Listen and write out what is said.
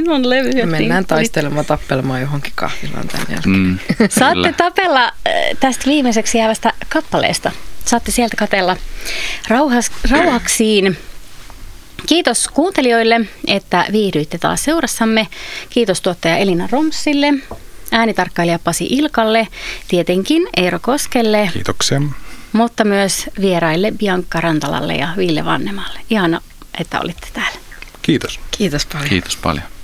on levyjä. Mennään taistelemaan, tappelemaan johonkin kahvilaan tämän jälkeen. Saatte tapella tästä viimeiseksi jäävästä kappaleesta. Saatte sieltä katsella rauhaksiin. Kiitos kuuntelijoille, että viihdyitte taas seurassamme. Kiitos tuottaja Elina Romsille, äänitarkkailija Pasi Ilkalle, tietenkin Eero Koskelle. Kiitoksia. Mutta myös vieraille Bianca Rantalalle ja Ville Vannemalle. Ihana, että olitte täällä. Kiitos. Kiitos paljon. Kiitos paljon.